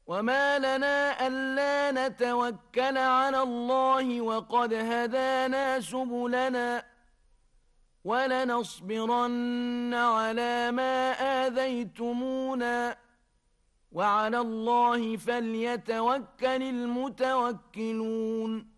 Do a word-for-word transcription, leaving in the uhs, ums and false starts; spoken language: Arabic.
وما لنا ألا نتوكل على الله وقد هدانا سبلنا ولنصبرن على ما آذيتمونا وعلى الله فليتوكل المتوكلون